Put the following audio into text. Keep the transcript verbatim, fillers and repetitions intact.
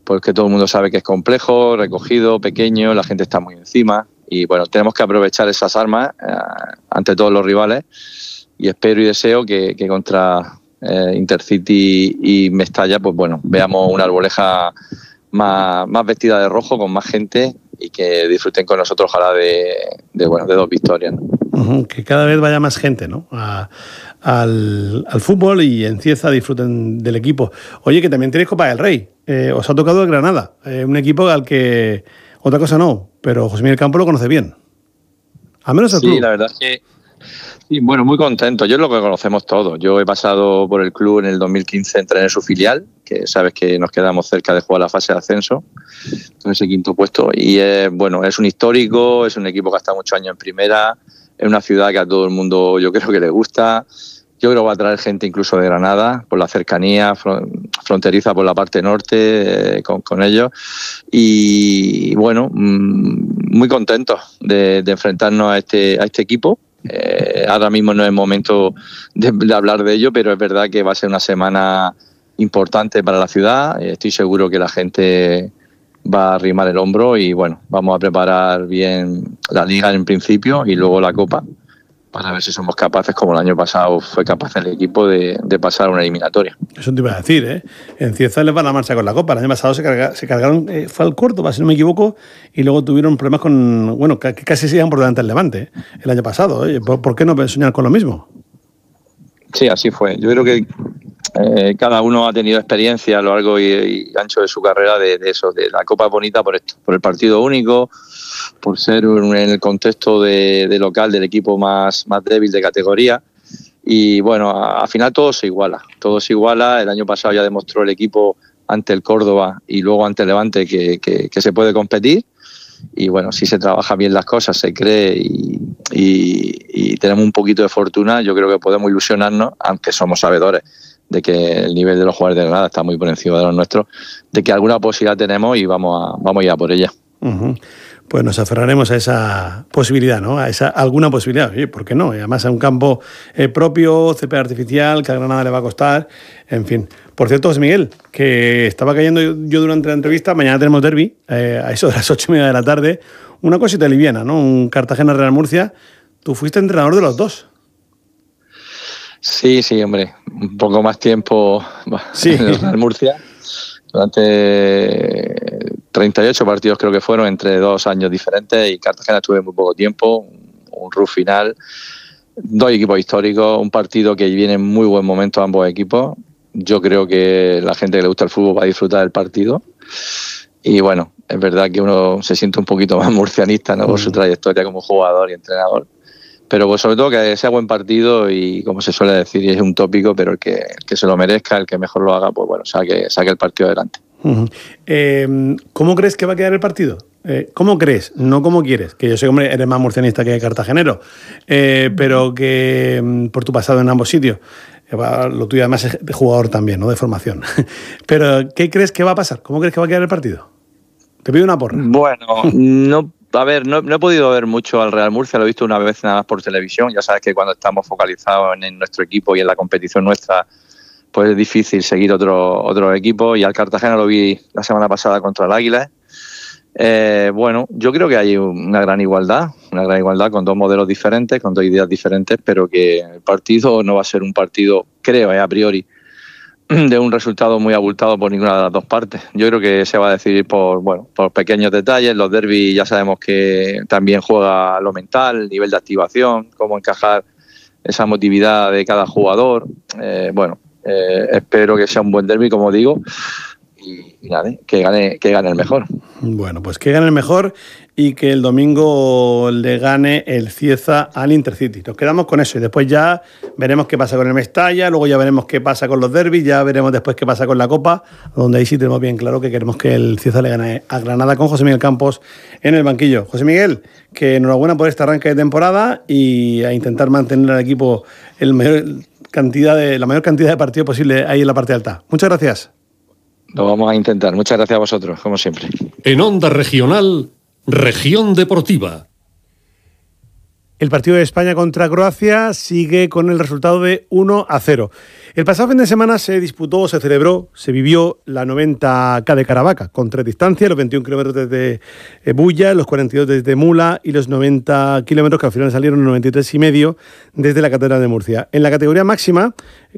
pues que todo el mundo sabe que es complejo, recogido, pequeño, la gente está muy encima y bueno, tenemos que aprovechar esas armas eh, ante todos los rivales y espero y deseo que, que contra eh, Intercity y Mestalla, pues bueno, veamos una Arboleja más, más vestida de rojo, con más gente y que disfruten con nosotros, ojalá, de, de, bueno, de dos victorias, ¿no? Uh-huh, que cada vez vaya más gente, ¿no? A, al, al fútbol y en Cieza disfruten del equipo. Oye, que también tenéis Copa del Rey. Eh, os ha tocado el Granada, eh, un equipo al que otra cosa no, pero José Miguel Campo lo conoce bien. Al menos el sí, club. Sí, la verdad es que sí, bueno, muy contento. Yo es lo que conocemos todos. Yo he pasado por el club en el dos mil quince, entré en su filial, que sabes que nos quedamos cerca de jugar la fase de ascenso, en ese quinto puesto. Y eh, bueno, es un histórico, es un equipo que ha estado muchos años en primera, es una ciudad que a todo el mundo yo creo que le gusta. Yo creo que va a traer gente incluso de Granada, por la cercanía fronteriza por la parte norte eh, con, con ellos. Y bueno, mmm, muy contentos de, de enfrentarnos a este, a este equipo. Eh, ahora mismo no es momento de, de hablar de ello, pero es verdad que va a ser una semana importante para la ciudad. Estoy seguro que la gente va a arrimar el hombro y bueno, vamos a preparar bien la liga en principio y luego la Copa, para ver si somos capaces, como el año pasado fue capaz el equipo, de, de pasar una eliminatoria. Eso te iba a decir, ¿eh? En Cieza les va la marcha con la Copa. El año pasado se, carga, se cargaron, eh, fue al Córdoba, si no me equivoco, y luego tuvieron problemas con, bueno, que casi se iban por delante del Levante, ¿eh? El año pasado. ¿eh? ¿Por, ¿Por qué no soñar con lo mismo? Sí, así fue. Yo creo que eh, cada uno ha tenido experiencia a lo largo y, y ancho de su carrera de, de eso, de la Copa bonita por esto, por el partido único, por ser en el contexto de, de local del equipo más, más débil de categoría. Y bueno, al final todo se iguala, todo se iguala. El año pasado ya demostró el equipo ante el Córdoba y luego ante el Levante que, que, que se puede competir. Y bueno, si se trabaja bien las cosas, se cree y, y, y tenemos un poquito de fortuna, yo creo que podemos ilusionarnos, aunque somos sabedores de que el nivel de los jugadores de Granada está muy por encima de los nuestros, de que alguna posibilidad tenemos y vamos a, vamos a ir a por ella. Uh-huh. Pues nos aferraremos a esa posibilidad, ¿no? A esa alguna posibilidad. Oye, ¿por qué no? Y además a un campo eh, propio, césped artificial, que a Granada le va a costar. En fin. Por cierto, José Miguel, que estaba cayendo yo durante la entrevista, mañana tenemos derbi, eh, a eso de las ocho y media de la tarde. Una cosita liviana, ¿no? Un Cartagena-Real Murcia. Tú fuiste entrenador de los dos. Sí, sí, hombre. Un poco más tiempo sí. en el Real Murcia. Durante treinta y ocho partidos creo que fueron, entre dos años diferentes, y Cartagena estuve muy poco tiempo, un R U F final, dos equipos históricos, un partido que viene en muy buen momento ambos equipos. Yo creo que la gente que le gusta el fútbol va a disfrutar del partido y bueno, es verdad que uno se siente un poquito más murcianista, ¿no? Por su trayectoria como jugador y entrenador, pero pues sobre todo que sea buen partido y, como se suele decir, y es un tópico, pero el que, el que se lo merezca, el que mejor lo haga, pues bueno, saque, saque el partido adelante. Uh-huh. Eh, ¿Cómo crees que va a quedar el partido? Eh, ¿Cómo crees? No como quieres, que yo sé, hombre, eres más murcianista que cartagenero, eh, pero que por tu pasado en ambos sitios, eh, lo tuyo además es de jugador también, ¿no? De formación. Pero, ¿qué crees que va a pasar? ¿Cómo crees que va a quedar el partido? Te pido una porra. Bueno, no... A ver, no, no he podido ver mucho al Real Murcia, lo he visto una vez nada más por televisión. Ya sabes que cuando estamos focalizados en, en nuestro equipo y en la competición nuestra, pues es difícil seguir otro, otro equipo. Y al Cartagena lo vi la semana pasada contra el Águila. Eh, bueno, yo creo que hay una gran igualdad, una gran igualdad con dos modelos diferentes, con dos ideas diferentes, pero que el partido no va a ser un partido, creo, eh, a priori, de un resultado muy abultado por ninguna de las dos partes. Yo creo que se va a decidir por, bueno, por pequeños detalles. Los derbis ya sabemos que también juega lo mental, el nivel de activación, cómo encajar esa emotividad de cada jugador. Eh, bueno, eh, espero que sea un buen derbi, como digo, y, y nada, que gane, que gane el mejor. Bueno, pues que gane el mejor y que el domingo le gane el Cieza al Intercity. Nos quedamos con eso y después ya veremos qué pasa con el Mestalla, luego ya veremos qué pasa con los derbis, ya veremos después qué pasa con la Copa, donde ahí sí tenemos bien claro que queremos que el Cieza le gane a Granada con José Miguel Campos en el banquillo. José Miguel, que enhorabuena por este arranque de temporada y a intentar mantener al equipo el mayor cantidad de, la mayor cantidad de partidos posible ahí en la parte alta. Muchas gracias. Lo vamos a intentar. Muchas gracias a vosotros, como siempre. En Onda Regional, Región Deportiva. El partido de España contra Croacia sigue con el resultado de uno a cero. El pasado fin de semana se disputó, se celebró, se vivió la noventa K de Caravaca, con tres distancias, los veintiún kilómetros desde Bulla, los cuarenta y dos desde Mula y los noventa kilómetros que al final salieron noventa y tres y medio desde la Catedral de Murcia. En la categoría máxima,